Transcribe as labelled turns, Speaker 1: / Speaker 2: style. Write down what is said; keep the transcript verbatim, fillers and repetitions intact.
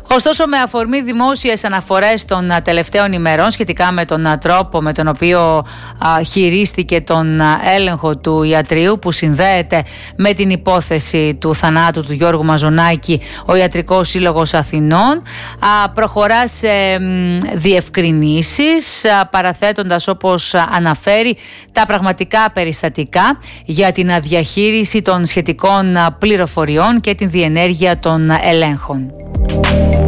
Speaker 1: Ωστόσο, με αφορμή δημόσιες αναφορές των τελευταίων ημερών σχετικά με τον τρόπο με τον οποίο α, χειρίστηκε τον έλεγχο του ιατρείου που συνδέεται με την υπόθεση του θανάτου του Γιώργου Μαζονάκη, ο Ιατρικός Σύλλογος Αθηνών α, προχωρά σε μ, διευκρινήσεις, α, παραθέτοντας, όπως αναφέρει, τα πραγματικά περιστατικά για την διαχείριση των σχετικών πληροφοριών και την διενέργεια των ελέγχων.